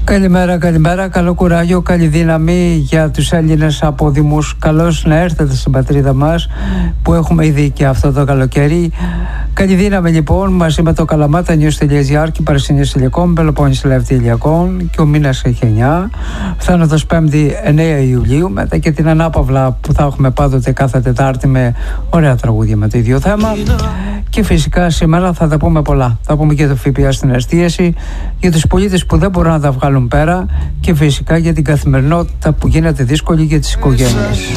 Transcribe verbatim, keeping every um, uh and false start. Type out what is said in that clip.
Καλημέρα, καλημέρα. Καλό κουράγιο, καλή δύναμη για τους Έλληνες απόδημους. Καλώς να έρθετε στην πατρίδα μας που έχουμε ήδη και αυτό το καλοκαίρι. Καλή δύναμη λοιπόν μαζί με το Καλαμάτα News.gr και Παρσινής Ηλιακών, Πελοπόννησης Λευτή Ηλιακών και ο μήνας έχει εννιά. Φτάνοντας πέμπτη εννέα Ιουλίου, μετά και την ανάπαυλα που θα έχουμε πάντοτε κάθε Τετάρτη με ωραία τραγούδια με το ίδιο θέμα. Και φυσικά σήμερα θα τα πούμε πολλά. Θα πούμε και το ΦΠΑ στην εστίαση, για τους πολίτες που δεν μπορούν να τα βγάλουν πέρα και φυσικά για την καθημερινότητα που γίνεται δύσκολη για τις οικογένειες.